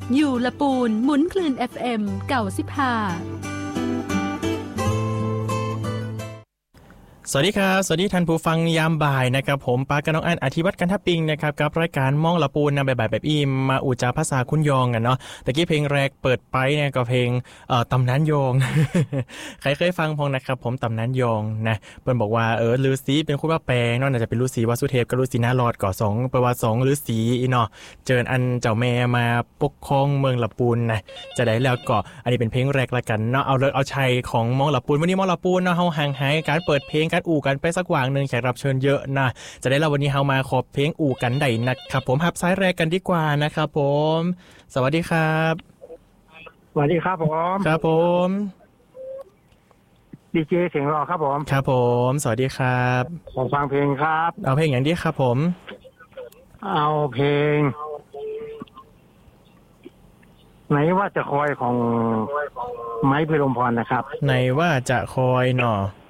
อยู่ละปูนหมุนคลื่น FM 95 สวัสดีครับสวัสดีท่านผู้ฟังยามบ่ายนะครับผมปากกับน้องอันอธิวัตรกันทับปิงนะครับกับรายการมองละปูนนำบ่ายแบบอิ่มมาอุจาภาษาคุณยองกันเนาะตะกี้เพลงแรกเปิดไปเนี่ยก็เพลงตำนานยอง ใครเคยฟังพองนะครับผมตำนานยองนะเปิ้นบอกว่าฤาษีเป็นคนว่าแปลงเนาะน่าจะเป็นฤาษีวสุเทพกับฤาษีนารอดก่อ2ประวัติ2ฤาษีเนาะเจิญอันเจ้าแม่มาปกครองเมืองละปูนนะจะได้แล้วก็อันนี้เป็นเพลงแรกละกันเนาะเอาเลิกเอาชัยของมองละปูนวันนี้มองละปูนเนาะเฮาห่างหายการเปิดเพลงการอู่กันไปสักว่างนึงแขกรับเชิญเยอะนะจะได้แล้ววันนี้เฮามาขอเพลงอู่กันได้นะครับผมรับสายแรกกันดีกว่านะครับผมสวัสดีครับสวัสดีครับผมครับผมดีเจเสียงรอครับผมครับผมสวัสดีครับผมฟังเพลงครับเอาเพลงอย่างนี้ครับผมเอาเพลงไหนว่าจะคอยของไม้พิรมพรนะครับไหนว่าจะคอยหนอ